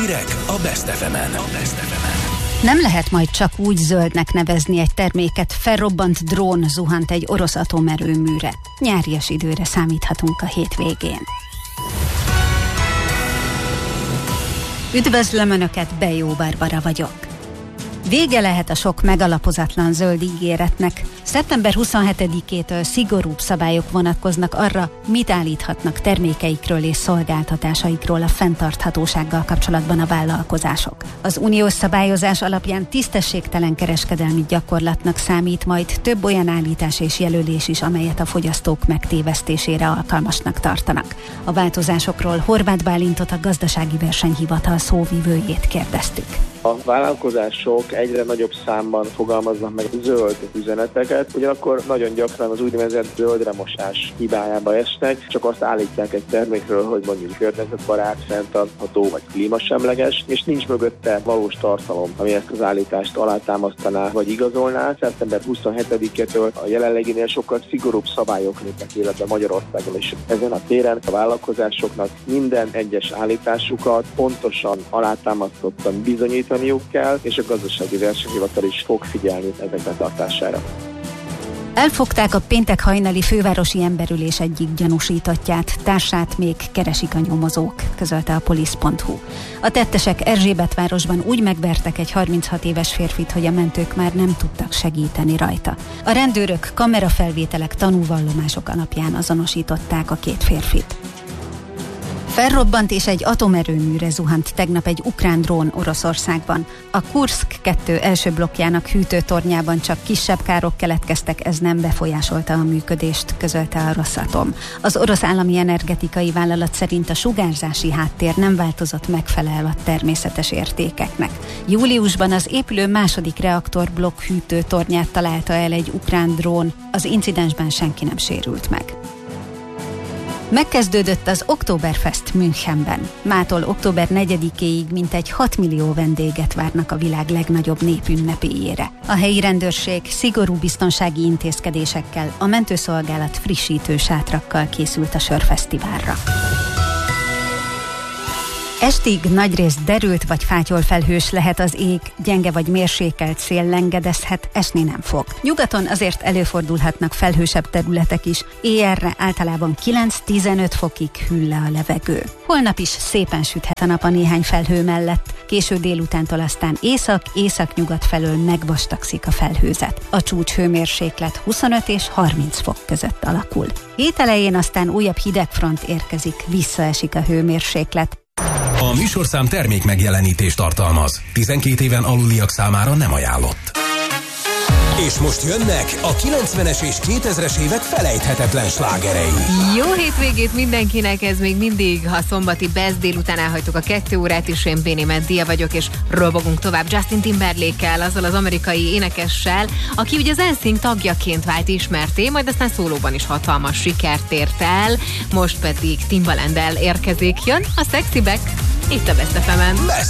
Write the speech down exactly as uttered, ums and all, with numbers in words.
Hírek a Best ef emen. Nem lehet majd csak úgy zöldnek nevezni egy terméket, felrobbant drón zuhant egy orosz atomerőműre. Nyárias időre számíthatunk a hétvégén. Üdvözlöm Önöket, Bejó Barbara vagyok. Vége lehet a sok megalapozatlan zöld ígéretnek. szeptember huszonhetedikétől szigorúbb szabályok vonatkoznak arra, mit állíthatnak termékeikről és szolgáltatásaikról a fenntarthatósággal kapcsolatban a vállalkozások. Az uniós szabályozás alapján tisztességtelen kereskedelmi gyakorlatnak számít majd több olyan állítás és jelölés is, amelyet a fogyasztók megtévesztésére alkalmasnak tartanak. A változásokról Horváth Bálintot, a Gazdasági Versenyhivatal szóvivőjét kérdeztük. A vállalkozások egyre nagyobb számban fogalmaznak meg zöld üzeneteket, ugyanakkor nagyon gyakran az úgynevezett zöldremosás hibájába esnek, csak azt állítják egy termékről, hogy mondjuk környezetbarát, fenntartható vagy klímasemleges, és nincs mögötte valós tartalom, ami ezt az állítást alátámasztaná vagy igazolná. szeptember huszonhetedikétől a jelenleginél sokkal szigorúbb szabályok lépnek életbe Magyarországon is. Ezen a téren a vállalkozásoknak minden egyes állításukat pontosan alátámasztottan bizonyítani kell, és a Gazdasági Versenyhivatal is fog figyelni ezek betartására. Elfogták a péntek hajnali fővárosi emberülés egyik gyanúsítottját, társát még keresik a nyomozók, közölte a polisz pont hu. A tettesek Erzsébetvárosban úgy megvertek egy harminchat éves férfit, hogy a mentők már nem tudtak segíteni rajta. A rendőrök kamerafelvételek, tanúvallomások alapján azonosították a két férfit. Felrobbant és egy atomerőműre zuhant tegnap egy ukrán drón Oroszországban. A Kurszk kettő első blokkjának hűtőtornyában csak kisebb károk keletkeztek, ez nem befolyásolta a működést, közölte a Rosatom. Az orosz állami energetikai vállalat szerint a sugárzási háttér nem változott, megfelel a természetes értékeknek. Júliusban az épülő második reaktorblokk hűtőtornyát találta el egy ukrán drón, az incidensben senki nem sérült meg. Megkezdődött az Oktoberfest Münchenben. Mától október negyedikéig mintegy hat millió vendéget várnak a világ legnagyobb népünnepéjére. A helyi rendőrség szigorú biztonsági intézkedésekkel, a mentőszolgálat frissítő sátrakkal készült a sörfesztiválra. Estig nagyrészt derült vagy fátyolfelhős lehet az ég, gyenge vagy mérsékelt szél lengedezhet, esni nem fog. Nyugaton azért előfordulhatnak felhősebb területek is, éjjelre általában kilenc-tizenöt fokig hűl le a levegő. Holnap is szépen süthet a nap a néhány felhő mellett, késő délutántól aztán észak-északnyugat felől megvastagszik a felhőzet. A csúcs hőmérséklet huszonöt és harminc fok között alakul. Hét elején aztán újabb hidegfront érkezik, visszaesik a hőmérséklet. A műsorszám termék megjelenítést tartalmaz. tizenkét éven aluliak számára nem ajánlott. És most jönnek a kilencvenes és kétezres évek felejthetetlen slágerei. Jó hétvégét mindenkinek, ez még mindig a szombati Best délután elhagytuk a kettő órát, és én Béni Meddia vagyok, és robogunk tovább Justin Timberlake-kel, azzal az amerikai énekessel, aki ugye az en sync tagjaként vált ismerté, majd aztán szólóban is hatalmas sikert ért el, most pedig Timbalanddel érkezik, jön a Sexy Back, itt a Best ef emen.